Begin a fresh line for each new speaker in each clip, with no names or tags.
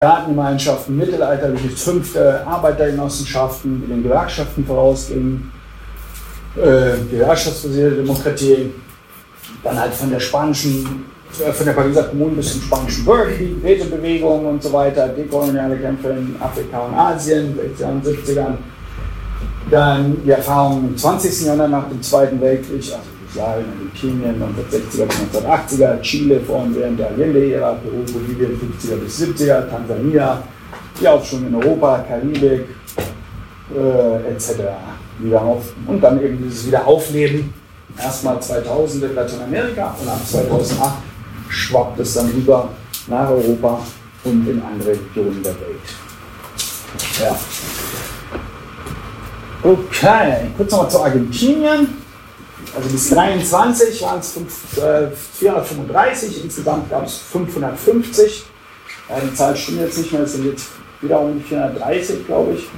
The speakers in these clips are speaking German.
Gartengemeinschaften, mittelalterliche 5. Arbeitergenossenschaften, die den Gewerkschaften vorausgingen, gewerkschaftsbasierte Demokratie, dann halt von der Pariser Kommune bis zum spanischen Bürgerkrieg, Rätebewegung und so weiter, dekoloniale Kämpfe in Afrika und Asien, 60er und 70ern. Dann die Erfahrungen im 20. Jahrhundert nach dem Zweiten Weltkrieg, also Jugoslawien und Kenia 1960er bis 1980er, Chile vor und während der Allende-Ära, Peru, Bolivien 50er bis 70er, Tansania, die Aufschwung in Europa, Karibik, etc. Und dann eben dieses Wiederaufleben, erstmal 2000 in Lateinamerika und ab 2008 schwappt es dann rüber nach Europa und in andere Regionen der Welt. Ja. Okay, kurz nochmal zu Argentinien. Also bis 1923 waren es 435, insgesamt gab es 550. Ja, die Zahl stimmt jetzt nicht mehr, es sind jetzt wieder um die 430, glaube ich.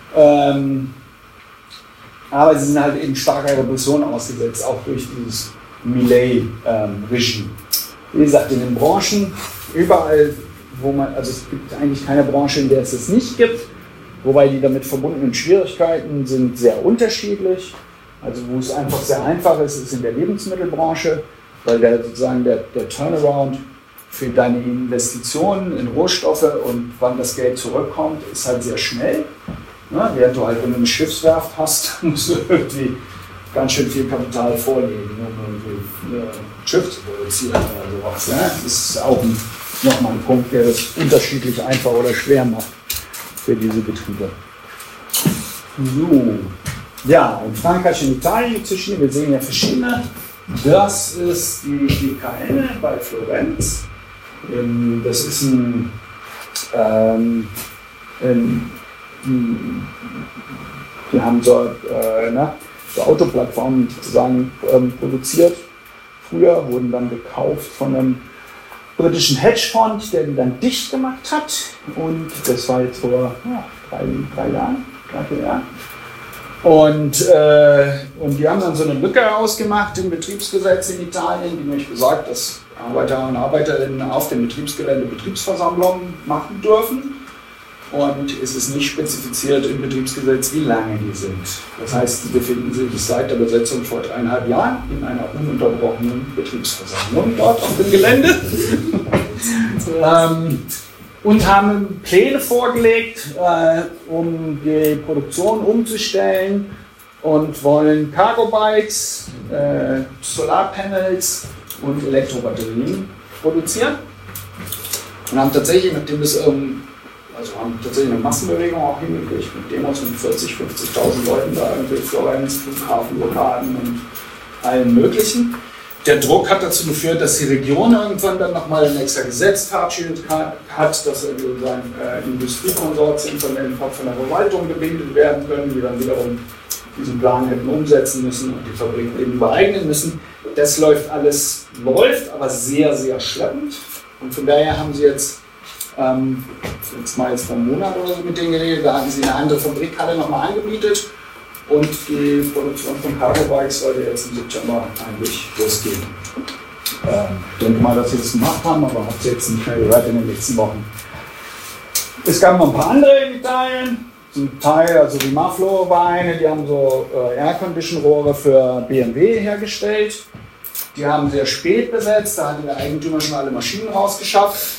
Aber sie sind halt eben starker Repression ausgesetzt, auch durch dieses Milei-Regime. Wie gesagt, in den Branchen, überall, also es gibt eigentlich keine Branche, in der es das nicht gibt, wobei die damit verbundenen Schwierigkeiten sind sehr unterschiedlich. Also wo es einfach sehr einfach ist, ist in der Lebensmittelbranche, weil sozusagen der Turnaround für deine Investitionen in Rohstoffe und wann das Geld zurückkommt, ist halt sehr schnell. Ja, während du halt, wenn du eine Schiffswerft hast, musst du irgendwie ganz schön viel Kapital vorlegen, um irgendwie ein Schiff zu produzieren oder sowas. Ja? Das ist auch nochmal ein Punkt, der das unterschiedlich einfach oder schwer macht für diese Betriebe. So. Ja, in Frankreich und Italien gibt es verschiedene, wir sehen ja verschiedene. Das ist die DKN bei Florenz. Das ist die haben so Autoplattformen sozusagen produziert. Früher wurden dann gekauft von einem britischen Hedgefonds, der die dann dicht gemacht hat. Und das war jetzt vor 3 Jahren. Und die haben dann so eine Lücke ausgemacht im Betriebsgesetz in Italien, die nämlich besagt, dass Arbeiter und Arbeiterinnen auf dem Betriebsgelände Betriebsversammlungen machen dürfen. Und es ist nicht spezifiziert im Betriebsgesetz, wie lange die sind. Das heißt, sie befinden sich seit der Besetzung vor 3,5 Jahren in einer ununterbrochenen Betriebsversammlung dort auf dem Gelände. Und haben Pläne vorgelegt, um die Produktion umzustellen und wollen Cargo-Bikes, Solarpanels und Elektrobatterien produzieren. Und haben tatsächlich, nachdem das haben tatsächlich eine Massenbewegung auch hingekriegt, mit Demos mit 40.000, 50.000 Leuten da, irgendwie Florenz, Flughafenblockaden und allen möglichen. Der Druck hat dazu geführt, dass die Region irgendwann dann nochmal ein extra Gesetz verabschiedet hat, dass sozusagen Industriekonsortien von der Verwaltung gebindet werden können, die dann wiederum diesen Plan hätten umsetzen müssen und die Fabriken eben übereignen müssen. Das läuft, aber sehr, sehr schleppend. Und von daher haben sie jetzt vor einem Monat oder so mit denen geredet, da hatten sie eine andere Fabrikhalle nochmal angemietet und die Produktion von Cargo-Bikes sollte jetzt im September eigentlich losgehen. Ich denke mal, dass sie das gemacht haben, aber habe es jetzt nicht mehr gehört in den letzten Wochen. Es gab noch ein paar andere in Italien, zum Teil, also die Maflo war eine, die haben so Air-Condition-Rohre für BMW hergestellt. Die haben sehr spät besetzt, da hatte der Eigentümer schon alle Maschinen rausgeschafft.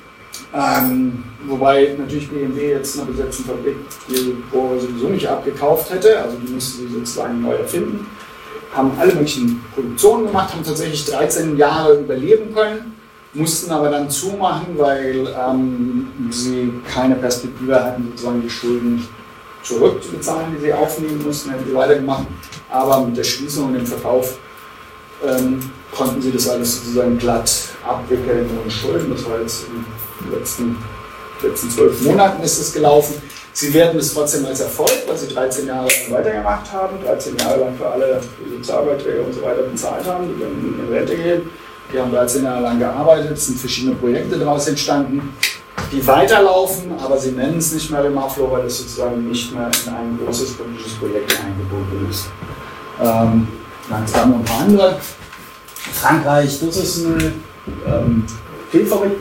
Wobei natürlich BMW jetzt eine besetzte Fabrik die Rohre sowieso nicht abgekauft hätte, also die mussten sie sozusagen neu erfinden. Haben alle möglichen Produktionen gemacht, haben tatsächlich 13 Jahre überleben können, mussten aber dann zumachen, weil sie keine Perspektive hatten, sozusagen die Schulden zurückzubezahlen, die sie aufnehmen mussten, hätten sie weitergemacht. Aber mit der Schließung und dem Verkauf konnten sie das alles sozusagen glatt abwickeln ohne Schulden. Das war jetzt in den letzten 12 Monaten ist es gelaufen. Sie werten es trotzdem als Erfolg, weil sie 13 Jahre weitergemacht haben, 13 Jahre lang für alle Sozialbeiträge und so weiter bezahlt haben, die können in Rente gehen. Die haben 13 Jahre lang gearbeitet, es sind verschiedene Projekte daraus entstanden, die weiterlaufen, aber sie nennen es nicht mehr Remaflo, weil es sozusagen nicht mehr in ein großes politisches Projekt eingebunden ist. Dann haben wir ein paar andere. Frankreich, das ist eine Filmfabrik,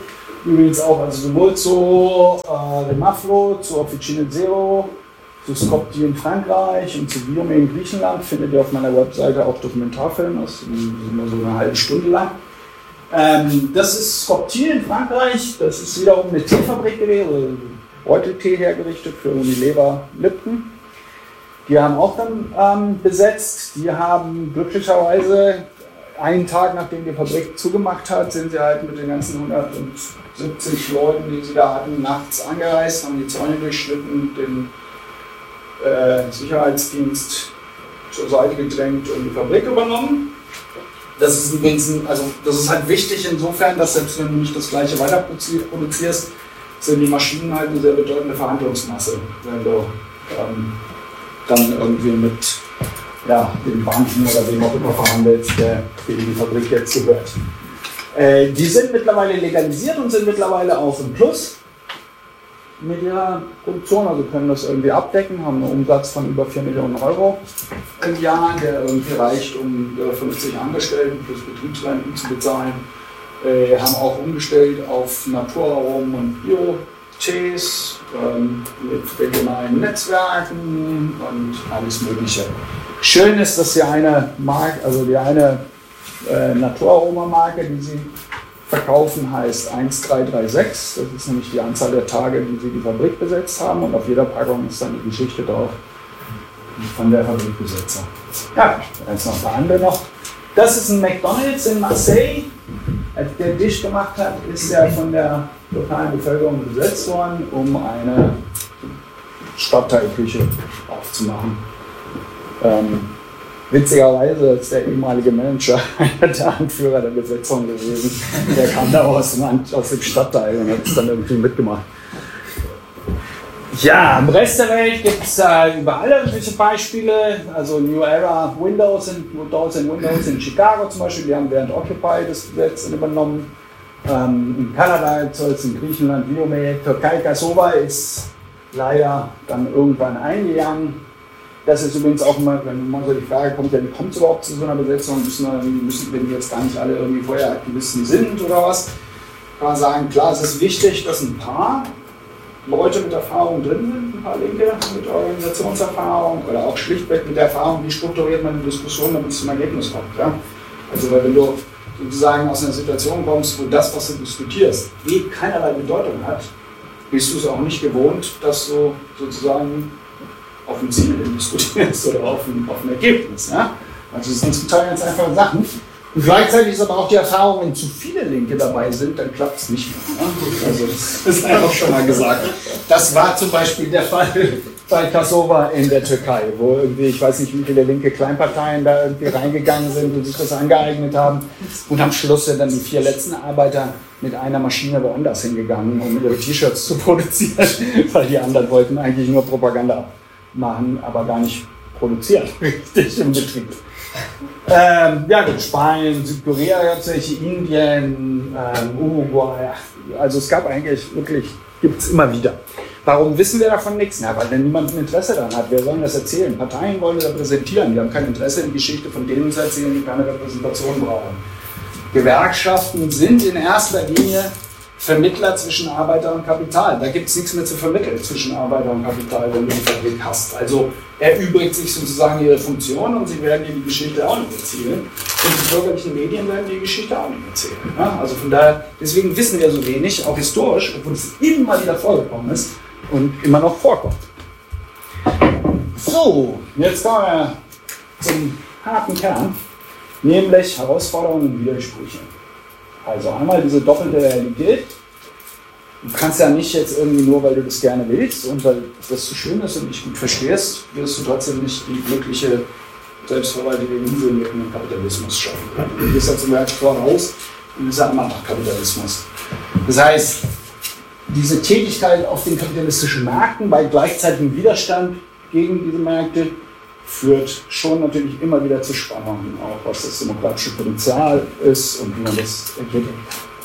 Übrigens auch, also sowohl zu Remaflo, zu Officine Zero, zu Skopje in Frankreich und zu Biome in Griechenland findet ihr auf meiner Webseite auch Dokumentarfilme, das ist immer so eine halbe Stunde lang. Das ist Skopje in Frankreich, das ist wiederum eine Teefabrik gewesen, Beuteltee hergerichtet für Unilever Lipton. Die haben auch dann besetzt, die haben glücklicherweise einen Tag nachdem die Fabrik zugemacht hat, sind sie halt mit den ganzen 170 Leuten, die sie da hatten, nachts angereist, haben die Zäune durchschnitten, den Sicherheitsdienst zur Seite gedrängt und die Fabrik übernommen. Das ist übrigens, also das ist halt wichtig insofern, dass selbst wenn du nicht das gleiche weiter produzierst, sind die Maschinen halt eine sehr bedeutende Verhandlungsmasse, wenn du dann irgendwie mit den Banken oder wem auch immer verhandelst, der für die Fabrik jetzt gehört. Die sind mittlerweile legalisiert und sind mittlerweile auch im Plus mit ihrer Produktion, also können das irgendwie abdecken, haben einen Umsatz von über 4 Millionen Euro im Jahr, der irgendwie reicht, um 50 Angestellten plus Betriebsrenten zu bezahlen. Haben auch umgestellt auf Naturaromen und Bio-Tees mit regionalen Netzwerken und alles Mögliche. Schön ist, dass die eine Marke, also die eine Naturaroma-Marke, die sie verkaufen, heißt 1336. Das ist nämlich die Anzahl der Tage, die sie die Fabrik besetzt haben. Und auf jeder Packung ist dann die Geschichte drauf von der Fabrikbesetzer. Ja, da ist noch ein paar andere noch. Das ist ein McDonald's in Marseille. Als der dicht gemacht hat, ist er von der lokalen Bevölkerung besetzt worden, um eine Stadtteilküche aufzumachen. Witzigerweise ist der ehemalige Manager einer der Anführer der Besetzung gewesen. Der kam da aus dem Stadtteil und hat es dann irgendwie mitgemacht. Ja, im Rest der Welt gibt es überall irgendwelche Beispiele. Also New Era Windows in Chicago zum Beispiel, die haben während Occupy das Gesetz übernommen. In Kanada soll es, in Griechenland Biome, Türkei Kasova ist leider dann irgendwann eingegangen. Das ist übrigens auch immer, wenn mal so die Frage kommt, ja, wie kommt es überhaupt zu so einer Besetzung? Müssen, wenn die jetzt gar nicht alle irgendwie vorher Aktivisten sind oder was, kann man sagen, klar, es ist wichtig, dass ein paar Leute mit Erfahrung drin sind, ein paar Linke mit Organisationserfahrung oder auch schlichtweg mit der Erfahrung, wie strukturiert man die Diskussion, damit es zum Ergebnis kommt. Ja? Also, weil wenn du sozusagen aus einer Situation kommst, wo das, was du diskutierst, keinerlei Bedeutung hat, bist du es auch nicht gewohnt, dass du sozusagen auf ein Ziel diskutierst oder auf ein Ergebnis. Ja? Also das sind zum Teil ganz einfache Sachen. Und gleichzeitig ist aber auch die Erfahrung, wenn zu viele Linke dabei sind, dann klappt es nicht mehr. Ja? Also das ist einfach schon mal gesagt. Das war zum Beispiel der Fall bei Kasova in der Türkei, wo irgendwie, ich weiß nicht, wie viele linke Kleinparteien da irgendwie reingegangen sind und sich das angeeignet haben. Und am Schluss sind dann die 4 letzten Arbeiter mit einer Maschine woanders hingegangen, um ihre T-Shirts zu produzieren, weil die anderen wollten eigentlich nur Propaganda machen, aber gar nicht produzieren, richtig im Betrieb. Ja gut, Spanien, Südkorea, Indien, Uruguay, also es gab eigentlich wirklich, gibt es immer wieder. Warum wissen wir davon nichts? Na, weil dann niemand ein Interesse daran hat. Wer soll das erzählen? Parteien wollen repräsentieren, die haben kein Interesse in die Geschichte von denen zu erzählen, die keine Repräsentation brauchen. Gewerkschaften sind in erster Linie Vermittler zwischen Arbeiter und Kapital. Da gibt es nichts mehr zu vermitteln zwischen Arbeiter und Kapital, wenn du eine Fabrik hast. Also erübrigt sich sozusagen ihre Funktion und sie werden dir die Geschichte auch nicht erzählen. Und die bürgerlichen Medien werden die Geschichte auch nicht erzählen. Ja? Also von daher, deswegen wissen wir so wenig, auch historisch, obwohl es immer wieder vorgekommen ist und immer noch vorkommt. So, jetzt kommen wir zum harten Kern, nämlich Herausforderungen und Widersprüche. Also einmal diese doppelte Realität. Du kannst ja nicht jetzt irgendwie nur, weil du das gerne willst und weil das so schön ist und dich gut verstehst, wirst du trotzdem nicht die glückliche, selbstverwaltete Insel mit dem Kapitalismus schaffen. Du gehst ja zum Beispiel voraus und das ist ja immer noch Kapitalismus. Das heißt, diese Tätigkeit auf den kapitalistischen Märkten bei gleichzeitigem Widerstand gegen diese Märkte führt schon natürlich immer wieder zu Spannungen, auch was das demokratische Potenzial ist und wie man das entwickelt.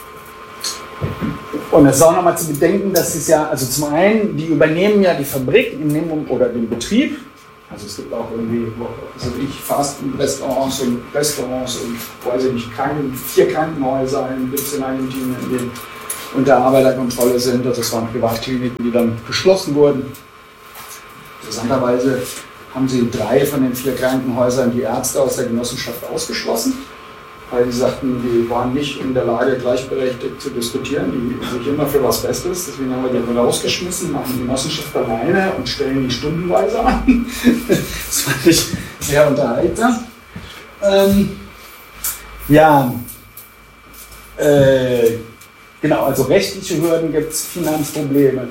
Und es ist auch nochmal zu bedenken, dass es ja, also zum einen, die übernehmen ja die Fabrik oder den Betrieb, also es gibt auch irgendwie, also Fastfood-Restaurants und weiß ich nicht, 4 Krankenhäuser gibt es in Argentinien, unter Arbeiterkontrolle sind. Also es waren Privatkliniken, die dann geschlossen wurden. Interessanterweise haben sie in 3 von den 4 Krankenhäusern die Ärzte aus der Genossenschaft ausgeschlossen, weil die sagten, die waren nicht in der Lage, gleichberechtigt zu diskutieren, die sich immer für was Bestes. Deswegen haben wir die rausgeschmissen, machen die Genossenschaft alleine und stellen die stundenweise an. Das fand ich sehr unterhaltsam. Genau, also rechtliche Hürden gibt es, Finanzprobleme,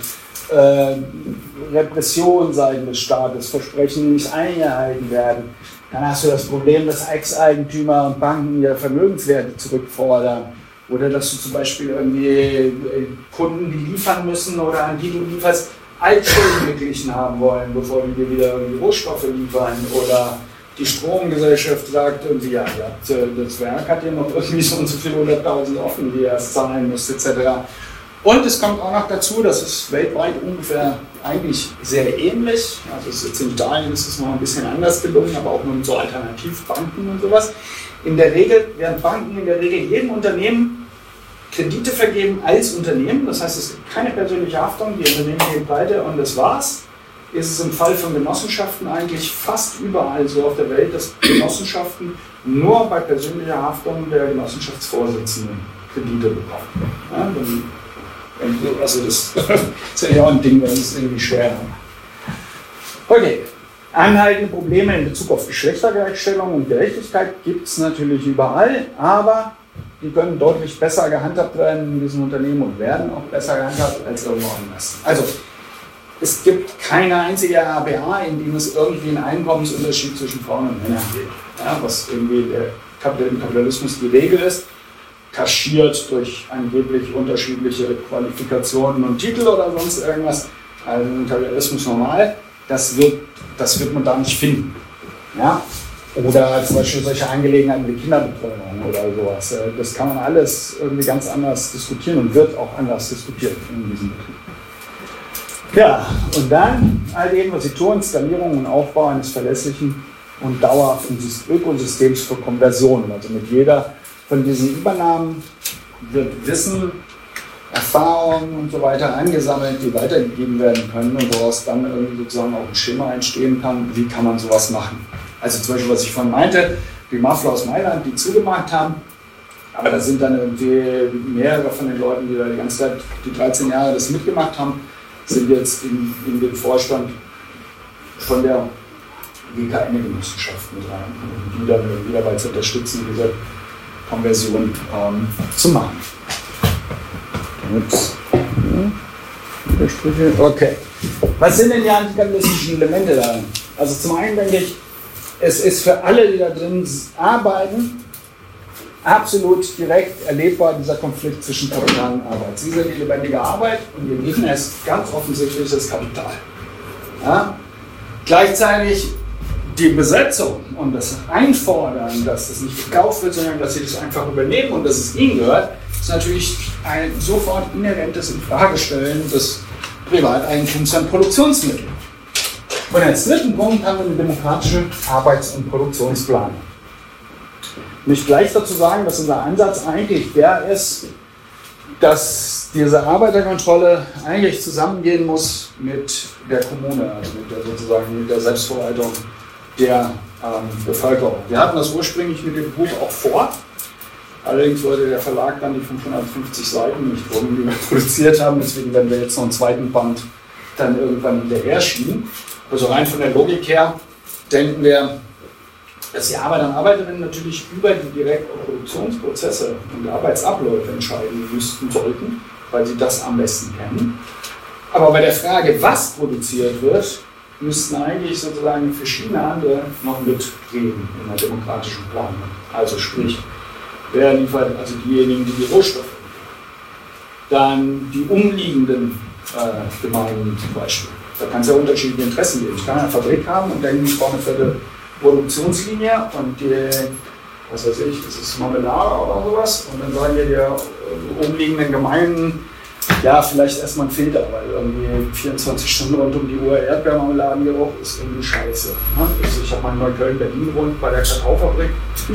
Repression seitens des Staates, Versprechen, die nicht eingehalten werden. Dann hast du das Problem, dass Ex-Eigentümer und Banken ihre Vermögenswerte zurückfordern. Oder dass du zum Beispiel irgendwie Kunden, die liefern müssen oder an die du lieferst, Altschulden beglichen haben wollen, bevor die dir wieder irgendwie Rohstoffe liefern. Oder die Stromgesellschaft sagt irgendwie, ja, das Werk hat ja noch irgendwie so und so viele 100.000 offen, die ihr erst zahlen müsst, etc. Und es kommt auch noch dazu, das ist weltweit ungefähr eigentlich sehr ähnlich. Also es ist jetzt in Italien ist es noch ein bisschen anders gelungen, aber auch nur mit so Alternativbanken und sowas. In der Regel werden Banken in der Regel jedem Unternehmen Kredite vergeben als Unternehmen. Das heißt, es gibt keine persönliche Haftung, die Unternehmen gehen pleite und das war's. Ist es im Fall von Genossenschaften eigentlich fast überall so auf der Welt, dass Genossenschaften nur bei persönlicher Haftung der Genossenschaftsvorsitzenden Kredite bekommen. Ja, also das ist ja auch ein Ding, das ist irgendwie schwer. Okay, anhaltende Probleme in Bezug auf Geschlechtergleichstellung und Gerechtigkeit gibt es natürlich überall, aber die können deutlich besser gehandhabt werden in diesen Unternehmen und werden auch besser gehandhabt als irgendwo anders. Also es gibt keine einzige ABA, in dem es irgendwie einen Einkommensunterschied zwischen Frauen und Männern gibt, ja, was irgendwie im Kapitalismus die Regel ist, kaschiert durch angeblich unterschiedliche Qualifikationen und Titel oder sonst irgendwas. Also im Kapitalismus normal, das wird man da nicht finden. Ja? Oder zum Beispiel solche Angelegenheiten wie Kinderbetreuung oder sowas. Das kann man alles irgendwie ganz anders diskutieren und wird auch anders diskutiert in diesem Betrieb. Ja, und dann all dem, was sie tun, Skalierung und Aufbau eines verlässlichen und dauerhaften Ökosystems für Konversionen. Also mit jeder von diesen Übernahmen wird Wissen, Erfahrungen und so weiter angesammelt, die weitergegeben werden können und woraus dann irgendwie sozusagen auch ein Schema entstehen kann, wie kann man sowas machen. Also zum Beispiel, was ich vorhin meinte, die Mafia aus Mailand, die zugemacht haben, aber da sind dann irgendwie mehrere von den Leuten, die da die ganze Zeit, die 13 Jahre das mitgemacht haben, sind jetzt in den Vorstand von der GKN-Genossenschaft mit rein, um die dann irgendwie dabei zu unterstützen, diese Konversion zu machen. Okay. Was sind denn die antikapitalistischen Elemente daran? Also zum einen denke ich, es ist für alle, die da drin arbeiten, absolut direkt erlebbar dieser Konflikt zwischen Kapital und Arbeit. Sie sind die lebendige Arbeit und ihr Gegner ist ganz offensichtlich das Kapital. Ja? Gleichzeitig die Besetzung und das Einfordern, dass das nicht gekauft wird, sondern dass sie das einfach übernehmen und dass es ihnen gehört, ist natürlich ein sofort inhärentes Infragestellen des Privateigentums an Produktionsmitteln. Und als dritten Punkt haben wir eine demokratische Arbeits- und Produktionsplanung. Ich möchte gleich dazu sagen, dass unser Ansatz eigentlich der ist, dass diese Arbeiterkontrolle eigentlich zusammengehen muss mit der Kommune, also mit der Selbstverwaltung der Bevölkerung. Wir hatten das ursprünglich mit dem Buch auch vor, allerdings wollte der Verlag dann die 550 Seiten nicht drum, die wir produziert haben, deswegen werden wir jetzt noch einen zweiten Band dann irgendwann hinterher schieben. Also rein von der Logik her denken wir, dass die Arbeiter und Arbeiterinnen natürlich über die direkten Produktionsprozesse und Arbeitsabläufe entscheiden müssten sollten, weil sie das am besten kennen. Aber bei der Frage, was produziert wird, müssten eigentlich sozusagen verschiedene andere noch mitreden in der demokratischen Planung. Also sprich, wer liefert, also diejenigen, die die Rohstoffe liefern. Dann die umliegenden Gemeinden zum Beispiel. Da kann es ja unterschiedliche Interessen geben. Ich kann eine Fabrik haben und denke, ich brauche eine vierte Produktionslinie und die, was weiß ich, das ist Marmelade oder sowas. Und dann sagen wir, die umliegenden Gemeinden, Ja, vielleicht erstmal ein Filter, weil irgendwie 24 Stunden rund um die Uhr Erdbeermarmeladengeruch ist irgendwie scheiße. Also ich habe mal in Neukölln, Berlin gewohnt, bei der Kakaofabrik.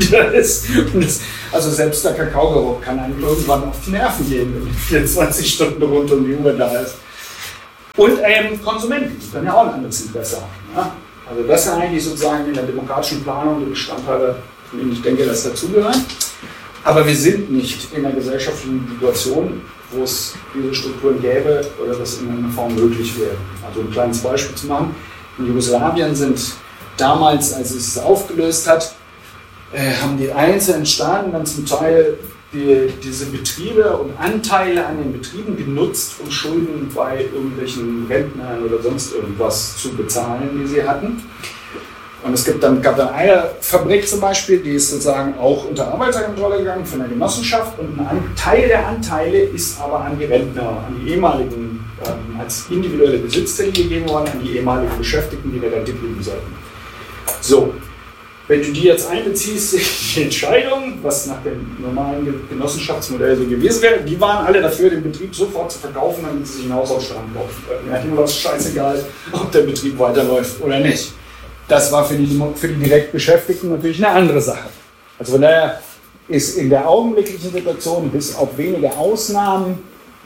Also selbst der Kakaogeruch kann einem irgendwann auf die Nerven gehen, wenn 24 Stunden rund um die Uhr da ist. Und Konsumenten können ja auch ein anderes Interesse haben. Ja? Also das sind eigentlich sozusagen in der demokratischen Planung die Bestandteile, von denen ich denke, dass dazugehören. Aber wir sind nicht in einer gesellschaftlichen Situation, wo es diese Strukturen gäbe oder das in irgendeiner Form möglich wäre. Also ein kleines Beispiel zu machen. In Jugoslawien sind damals, als es aufgelöst hat, haben die einzelnen Staaten dann zum Teil diese Betriebe und Anteile an den Betrieben genutzt, um Schulden bei irgendwelchen Rentnern oder sonst irgendwas zu bezahlen, die sie hatten. Und es gab dann eine Fabrik zum Beispiel, die ist sozusagen auch unter Arbeiterkontrolle gegangen von der Genossenschaft und ein Teil der Anteile ist aber an die Rentner, an die ehemaligen, als individuelle Besitzteile gegeben worden, an die ehemaligen Beschäftigten, die in der Rente blieben sollten. So, wenn du die jetzt einbeziehst in die Entscheidung, was nach dem normalen Genossenschaftsmodell so gewesen wäre, die waren alle dafür, den Betrieb sofort zu verkaufen, damit sie sich einen Haushaltsstrang kaufen können. Ja, ihm war es scheißegal, ob der Betrieb weiterläuft oder nicht. Das war für die direkt Beschäftigten natürlich eine andere Sache. Also von daher ist in der augenblicklichen Situation bis auf wenige Ausnahmen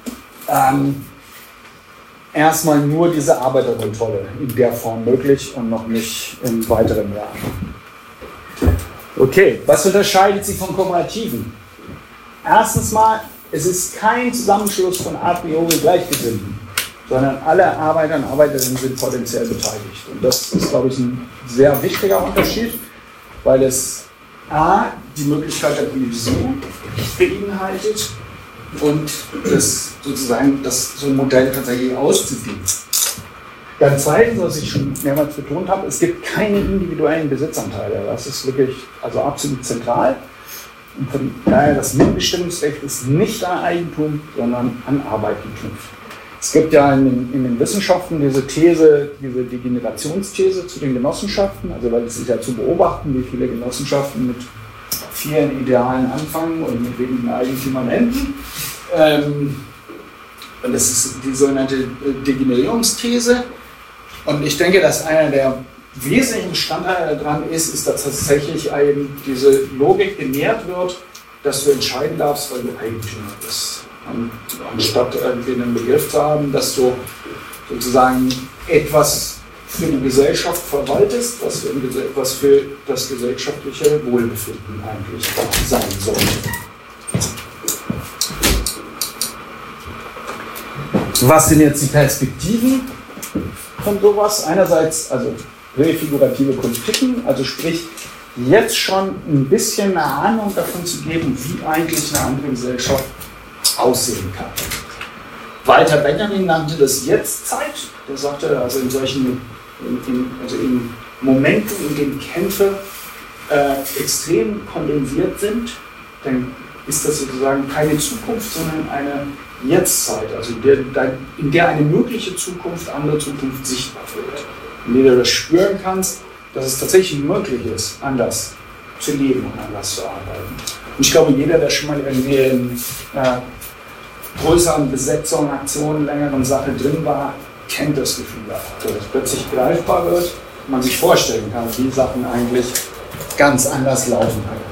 erstmal nur diese Arbeiterkontrolle in der Form möglich und noch nicht im weiteren Jahr. Okay, was unterscheidet sie von Kooperativen? Erstens mal, es ist kein Zusammenschluss von a priori Gleichgesinnten, sondern alle Arbeiter und Arbeiterinnen sind potenziell beteiligt. Und das ist, glaube ich, ein sehr wichtiger Unterschied, weil es a. die Möglichkeit der Politisierung beinhaltet und das sozusagen so ein Modell tatsächlich auszuziehen. Dann zweitens, was ich schon mehrmals betont habe, es gibt keine individuellen Besitzanteile. Das ist wirklich also absolut zentral. Und von daher das Mitbestimmungsrecht ist nicht an Eigentum, sondern an Arbeit geknüpft. Es gibt ja in den Wissenschaften diese These, diese Degenerationsthese zu den Genossenschaften, also weil es ist ja zu beobachten, wie viele Genossenschaften mit vielen Idealen anfangen und mit wenigen Eigentümern enden. Und das ist die sogenannte Degenerierungsthese. Und ich denke, dass einer der wesentlichen Bestandteile daran ist, dass tatsächlich diese Logik genährt wird, dass du entscheiden darfst, weil du Eigentümer bist. Und anstatt irgendwie einen Begriff zu haben, dass du sozusagen etwas für die Gesellschaft verwaltest, was für das gesellschaftliche Wohlbefinden eigentlich sein sollte. Was sind jetzt die Perspektiven von sowas? Einerseits also refigurative Politiken, also sprich jetzt schon ein bisschen eine Ahnung davon zu geben, wie eigentlich eine andere Gesellschaft aussehen kann. Walter Benjamin nannte das Jetztzeit. Der sagte, also in solchen in Momenten, in denen Kämpfe extrem kondensiert sind, dann ist das sozusagen keine Zukunft, sondern eine Jetztzeit, also in der eine mögliche Zukunft, andere Zukunft sichtbar wird. In der du das spüren kannst, dass es tatsächlich möglich ist, anders zu leben und anders zu arbeiten. Und ich glaube, jeder, der schon mal irgendwie in größeren Besetzungen, Aktionen, längeren Sachen drin war, kennt das Gefühl, dass es plötzlich greifbar wird, man sich vorstellen kann, wie Sachen eigentlich ganz anders laufen können.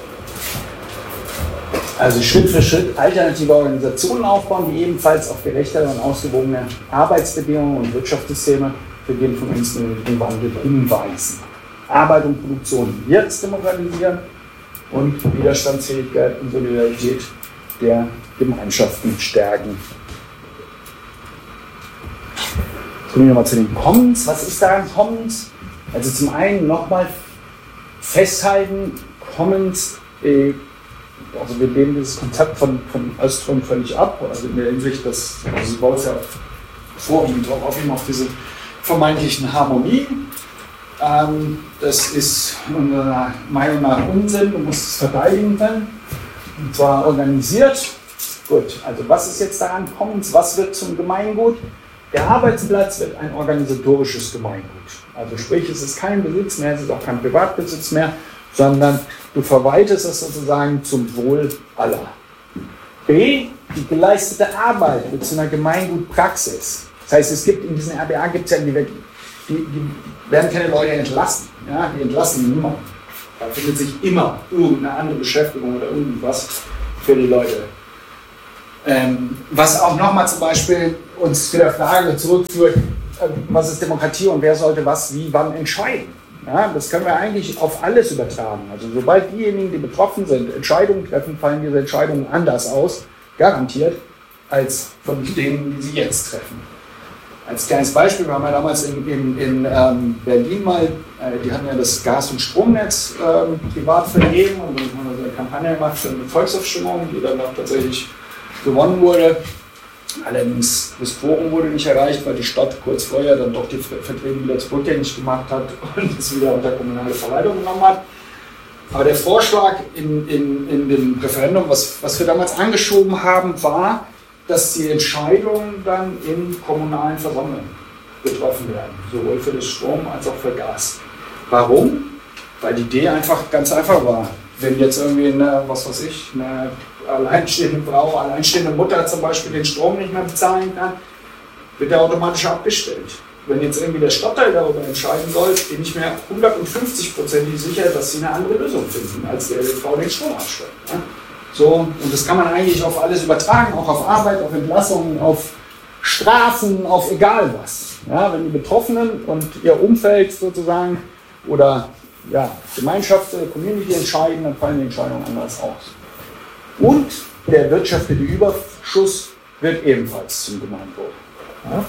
Also Schritt für Schritt alternative Organisationen aufbauen, die ebenfalls auf gerechtere und ausgewogene Arbeitsbedingungen und Wirtschaftssysteme für den von uns nötigen Wandel hinweisen. Arbeit und Produktion jetzt demokratisieren und Widerstandsfähigkeit und Solidarität der Gemeinschaften stärken. Kommen wir nochmal zu den Commons. Was ist da an Commons? Also zum einen nochmal festhalten, Commons, also wir lehnen dieses Konzept von Öström völlig ab, also in der Hinsicht, dass sie baut es ja vorwiegend auf diese vermeintlichen Harmonien. Das ist unserer Meinung nach Unsinn, du musst es verteidigen können, und zwar organisiert. Gut, also was ist jetzt daran Commons, was wird zum Gemeingut? Der Arbeitsplatz wird ein organisatorisches Gemeingut. Also sprich, es ist kein Besitz mehr, es ist auch kein Privatbesitz mehr, sondern du verwaltest es sozusagen zum Wohl aller. B, die geleistete Arbeit wird zu einer Gemeingutpraxis. Das heißt, es gibt in diesen RBA gibt es ja, die werden keine Leute entlassen. Ja? Die entlassen niemanden. Da findet sich immer irgendeine andere Beschäftigung oder irgendwas für die Leute. Was auch nochmal zum Beispiel uns zu der Frage zurückführt, was ist Demokratie und wer sollte was, wie, wann entscheiden. Ja, das können wir eigentlich auf alles übertragen. Also sobald diejenigen, die betroffen sind, Entscheidungen treffen, fallen diese Entscheidungen anders aus, garantiert, als von denen, die sie jetzt treffen. Als kleines Beispiel, wir haben ja damals in Berlin mal, die hatten ja das Gas- und Stromnetz privat vergeben und dann haben wir so eine Kampagne gemacht für eine Volksabstimmung, die dann auch tatsächlich gewonnen wurde. Allerdings das Quorum wurde nicht erreicht, weil die Stadt kurz vorher dann doch die Verträge wieder zurückgängig gemacht hat und es wieder unter kommunale Verwaltung genommen hat. Aber der Vorschlag in dem Referendum, was wir damals angeschoben haben, war, dass die Entscheidungen dann in kommunalen Versammlungen getroffen werden, sowohl für das Strom als auch für Gas. Warum? Weil die Idee einfach ganz einfach war. Wenn jetzt irgendwie eine alleinstehende Frau, alleinstehende Mutter zum Beispiel den Strom nicht mehr bezahlen kann, wird er automatisch abgestellt. Wenn jetzt irgendwie der Stadtteil darüber entscheiden soll, bin ich mir 150% sicher, dass sie eine andere Lösung finden, als der Frau den Strom abstellt. Ja? So, und das kann man eigentlich auf alles übertragen, auch auf Arbeit, auf Entlassungen, auf Strafen, auf egal was. Ja, wenn die Betroffenen und ihr Umfeld sozusagen oder ja, Gemeinschaft, Community entscheiden, dann fallen die Entscheidungen anders aus. Und der wirtschaftliche Überschuss wird ebenfalls zum Gemeinwohl. Ja?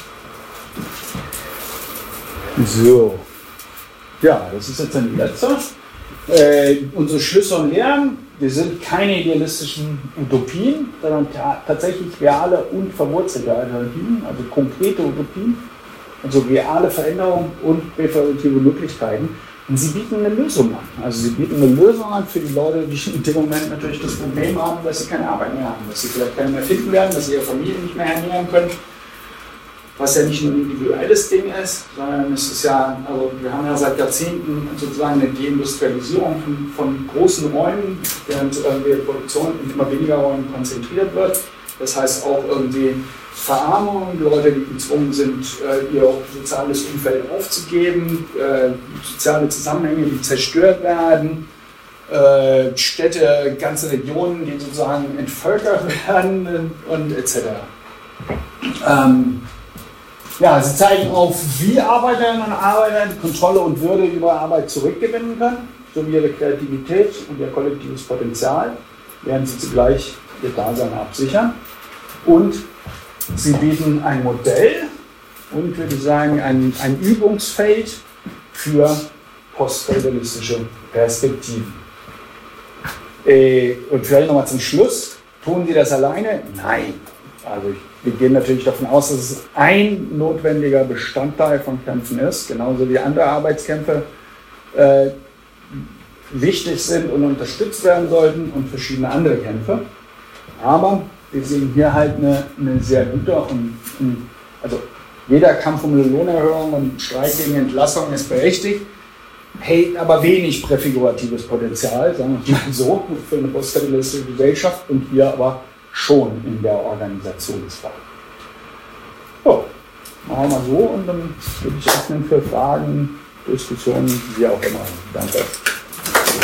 So. Ja, das ist jetzt dann die letzte. Unsere Schlüsse und Lehren, wir sind keine idealistischen Utopien, sondern tatsächlich reale und verwurzelte Alternativen, also konkrete Utopien, also reale Veränderungen und reparative Möglichkeiten. Und sie bieten eine Lösung an. Also sie bieten eine Lösung an für die Leute, die in dem Moment natürlich das Problem haben, dass sie keine Arbeit mehr haben, dass sie vielleicht keine mehr finden werden, dass sie ihre Familie nicht mehr ernähren können. Was ja nicht nur ein individuelles Ding ist, sondern es ist ja, also wir haben ja seit Jahrzehnten sozusagen eine Deindustrialisierung von großen Räumen, während die Produktion in immer weniger Räumen konzentriert wird. Das heißt auch irgendwie Verarmung, Leute, die gezwungen sind, ihr soziales Umfeld aufzugeben, soziale Zusammenhänge, die zerstört werden, Städte, ganze Regionen, die sozusagen entvölkert werden und etc. Ja, sie zeigen auf, wie Arbeiterinnen und Arbeiter die Kontrolle und Würde über Arbeit zurückgewinnen können, sowie ihre Kreativität und ihr kollektives Potenzial, während sie zugleich ihr Dasein absichern. Und sie bieten ein Modell und, würde ich sagen, ein Übungsfeld für postfeudalistische Perspektiven. Und vielleicht nochmal zum Schluss, tun sie das alleine? Nein. Also wir gehen natürlich davon aus, dass es ein notwendiger Bestandteil von Kämpfen ist, genauso wie andere Arbeitskämpfe wichtig sind und unterstützt werden sollten und verschiedene andere Kämpfe. Aber wir sehen hier halt eine sehr gute also jeder Kampf um eine Lohnerhöhung und Streik gegen Entlassung ist berechtigt, hält aber wenig präfiguratives Potenzial, sagen wir mal so, für eine postfeudalistische Gesellschaft und hier aber schon in der Organisationsform. So, machen wir mal so und dann würde ich öffnen für Fragen, Diskussionen, wie auch immer. Danke.